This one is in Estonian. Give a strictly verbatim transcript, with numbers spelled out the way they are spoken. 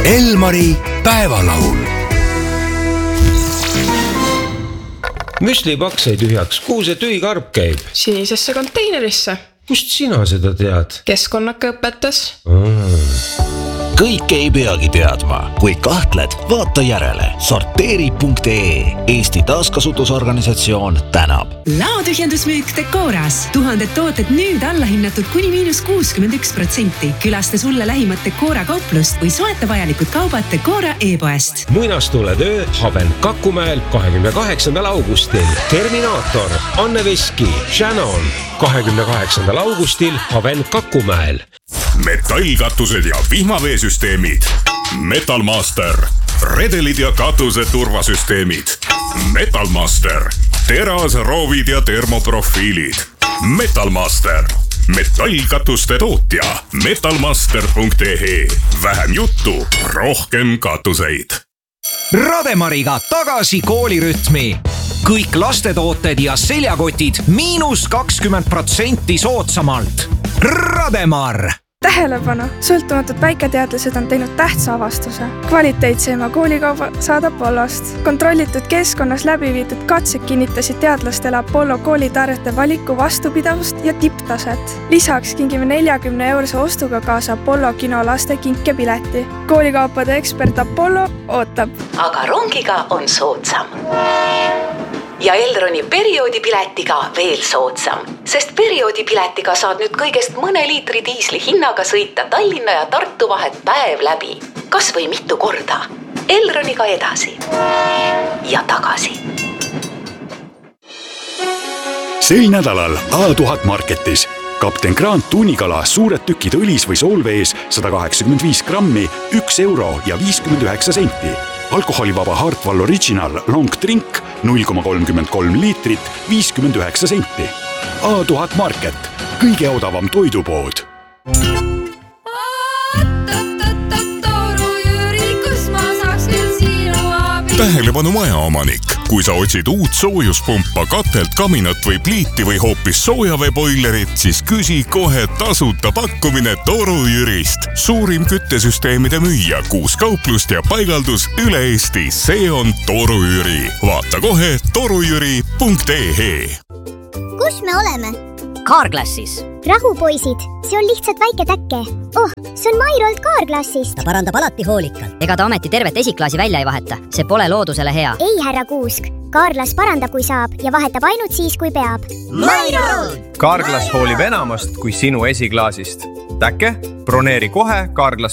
Elmari päevalaul. Müslipaks sai tühjaks. Kuhu see tühi karp käib? Sinisesse konteinerisse. Kust sina seda tead? Keskkonnaka õpetas. Aa. Kõike ei peagi teadma. Kui kahtled, vaata järele. Sorteeri punkt ee. Eesti taaskasutusorganisatsioon tänab. Laotühjendusmüük Decoras. Tuhanded tooted nüüd allahinnatud kuni miinus kuuskümmend üks protsenti. Külasta sulle lähimat Decora kauplust või soeta vajalikud kaubad Decora e-poest. Muinastule töö Haben Kakumäel kahekümne kaheksandal augustil. Terminaator, Anne Veski, Shannon kahekümne kaheksandal augustil Haben Kakumäel. Metallkatused ja vihmaveesüsteemid. Metalmaster. Redelid ja katuse turvasüsteemid. Metalmaster. Teras, roovid ja termoprofiilid. Metalmaster. Metallkatuste tootja. metalmaster punkt ee. Vähem juttu, rohkem katuseid. Rademariga tagasi koolirütmi. Kõik lastetooted ja seljakotid miinus kakskümmend protsenti soodsamalt. Rademar! Tähelepanu! Sõltumatud väiketeadlased on teinud tähtsa avastuse. Kvaliteetseima koolikauba saad Apollost. Kontrollitud keskkonnas läbi viidud katsed kinnitasid teadlastele Apollo koolitarjete valiku vastupidavust ja tipptaset. Lisaks kingime neljakümne eurose ostuga kaasa Apollo kino laste kinkepileti. Koolikaupade ekspert Apollo ootab. Aga rongiga on soodsam. Ja Elroni perioodipiletiga veel soodsam, sest perioodipiletiga saad nüüd kõigest mõne liitri diisli hinnaga sõita Tallinna ja Tartu vahet päev läbi. Kas või mitu korda. Elroniga edasi ja tagasi. Sel nädalal A tuhat marketis. Kapten Grant tuunikala suured tükid õlis või soolvees sada kaheksakümmend viis grammi, üks euro ja viiskümmend üheksa senti. Alkoholivaba Hartwall Original Long Drink null koma kolmkümmend kolm liitrit, viiskümmend üheksa senti. A tuhat market, kõige odavam toidupood. Tähelepanu majaomanik. Kui sa otsid uut soojuspumpa, katelt, kaminat või pliiti või hoopis soojaveeboilerit, siis küsi kohe tasuta pakkumine Toru Jürist. Suurim küttesüsteemide müüja, kuus kauplust ja paigaldus üle Eesti. See on Toru Jüri. Vaata kohe torujüri punkt ee. Kus me oleme? Carglassis. Rahu, poisid. See on lihtsalt väike täkke. Oh, see on Mairolt Carglassist. Ta parandab alati hoolikalt. Ega ta ometi tervet esiklaasi välja ei vaheta. See pole loodusele hea. Ei, härra Kuusk. Carglass parandab, kui saab ja vahetab ainult siis, kui peab. Carglass hoolib enamast kui sinu esiklaasist. Täkke? Broneeri kohe carglass